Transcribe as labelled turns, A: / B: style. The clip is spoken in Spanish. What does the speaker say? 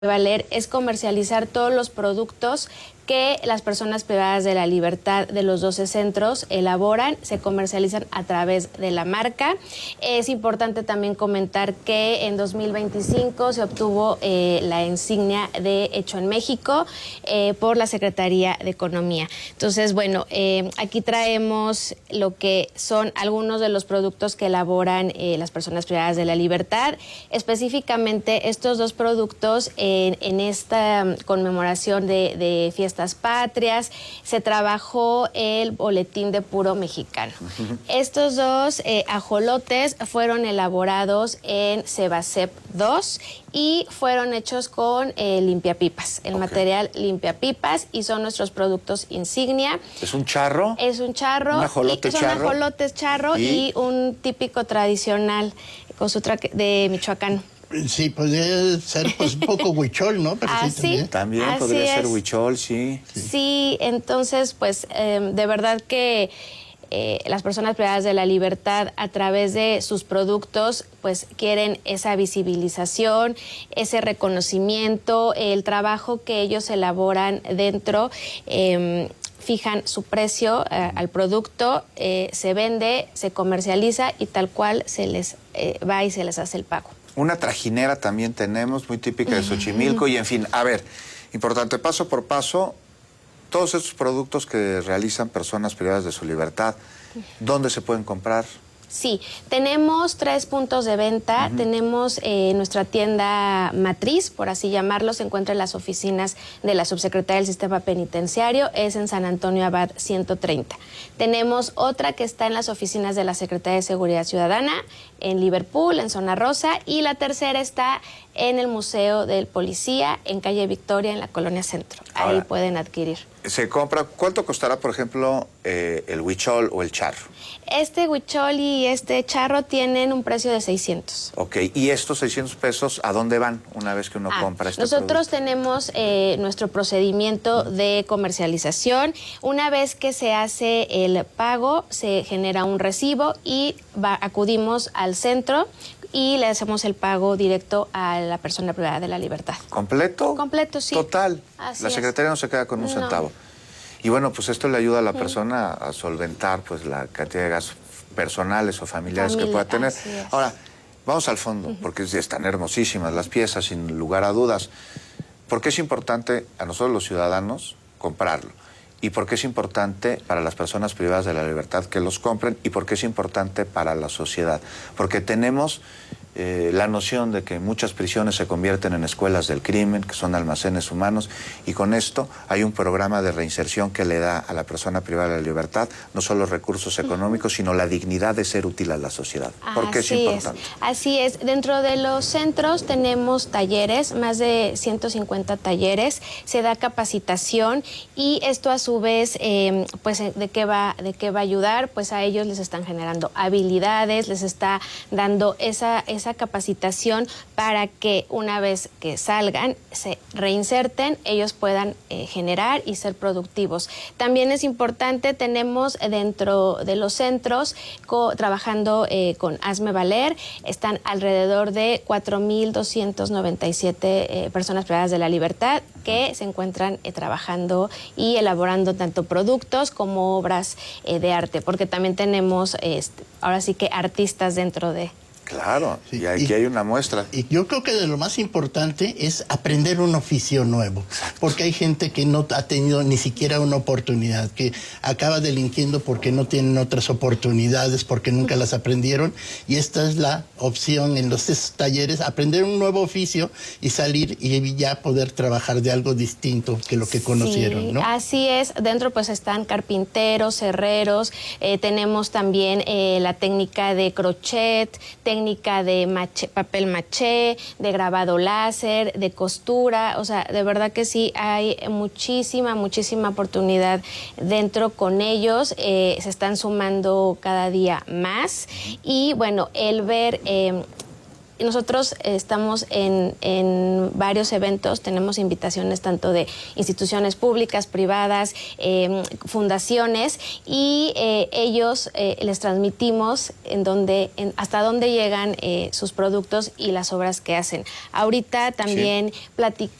A: Valer es comercializar todos los productos que las personas privadas de la libertad de los 12 centros elaboran, se comercializan a través de la marca. Es importante también comentar que en 2025 se obtuvo la insignia de Hecho en México por la Secretaría de Economía. Entonces, bueno, aquí traemos lo que son algunos de los productos que elaboran las personas privadas de la libertad. Específicamente estos dos productos en esta conmemoración de Fiestas Patrias se trabajó el boletín de puro mexicano. Estos dos ajolotes fueron elaborados en Sebacep 2 y fueron hechos con limpiapipas, el material limpiapipas, y son nuestros productos insignia.
B: ¿Es un charro?
A: Es un charro.
B: ¿Un ajolote charro?
A: Son ajolotes charro y un típico tradicional de Michoacán.
C: Sí, podría ser pues, un poco huichol, ¿no? Pero
A: sí,
B: también
A: así
B: podría ser
A: es.
B: huichol, sí.
A: Sí, entonces, pues, de verdad que las personas privadas de la libertad, a través de sus productos, pues, quieren esa visibilización, ese reconocimiento, el trabajo que ellos elaboran dentro. Fijan su precio al producto, se vende, se comercializa y tal cual se les va y se les hace el pago.
B: Una trajinera también tenemos, muy típica de Xochimilco, y en fin, a ver, importante, paso por paso, todos estos productos que realizan personas privadas de su libertad, ¿dónde se pueden comprar?
A: Sí, tenemos 3 puntos de venta. Tenemos nuestra tienda matriz, por así llamarlo, se encuentra en las oficinas de la Subsecretaría del Sistema Penitenciario, es en San Antonio Abad 130. Tenemos otra que está en las oficinas de la Secretaría de Seguridad Ciudadana, en Liverpool, en Zona Rosa, y la tercera está en el Museo del Policía, en Calle Victoria, en la Colonia Centro. Ahí
B: Ahora,
A: pueden adquirir.
B: Se compra, ¿cuánto costará, por ejemplo, el huichol o el charro?
A: Este huichol y este charro tienen un precio de 600.
B: Ok, ¿y estos 600 pesos a dónde van una vez que uno compra este
A: Nosotros
B: producto?
A: tenemos nuestro procedimiento de comercialización. Una vez que se hace el pago, se genera un recibo y acudimos al centro y le hacemos el pago directo a la persona privada de la libertad.
B: ¿Completo?
A: Completo, sí.
B: Total.
A: Así
B: La secretaria no se queda con un centavo. Y bueno, pues esto le ayuda a la persona a solventar pues la cantidad de gastos personales o familiares que pueda tener. Ahora, vamos al fondo, porque están hermosísimas las piezas, sin lugar a dudas. ¿Por qué es importante a nosotros los ciudadanos comprarlo? ¿Y por qué es importante para las personas privadas de la libertad que los compren? ¿Y por qué es importante para la sociedad? Porque tenemos la noción de que muchas prisiones se convierten en escuelas del crimen, que son almacenes humanos, y con esto hay un programa de reinserción que le da a la persona privada de la libertad no solo recursos económicos, sino la dignidad de ser útil a la sociedad. ¿Por qué es importante?
A: Así es. Dentro de los centros tenemos talleres, más de 150 talleres, se da capacitación y esto a su vez, pues, ¿de qué va a ayudar? Pues a ellos les están generando habilidades, les está dando esa capacitación para que una vez que salgan, se reinserten, ellos puedan generar y ser productivos. También es importante, tenemos dentro de los centros trabajando con Hazme Valer, están alrededor de 4,297 personas privadas de la libertad que se encuentran trabajando y elaborando tanto productos como obras de arte, porque también tenemos ahora sí que artistas dentro de...
B: Claro, sí, y aquí hay una muestra.
C: Y yo creo que de lo más importante es aprender un oficio nuevo, porque hay gente que no ha tenido ni siquiera una oportunidad, que acaba delinquiendo porque no tienen otras oportunidades, porque nunca las aprendieron, y esta es la opción en los talleres, aprender un nuevo oficio y salir y ya poder trabajar de algo distinto que lo que conocieron, ¿no?
A: Así es, dentro pues están carpinteros, herreros, tenemos también la técnica de crochet, técnica de papel maché, de grabado láser, de costura, o sea, de verdad que sí, hay muchísima oportunidad dentro con ellos, se están sumando cada día más y bueno, el ver nosotros estamos en varios eventos, tenemos invitaciones tanto de instituciones públicas, privadas, fundaciones, y ellos les transmitimos hasta dónde llegan sus productos y las obras que hacen. Ahorita también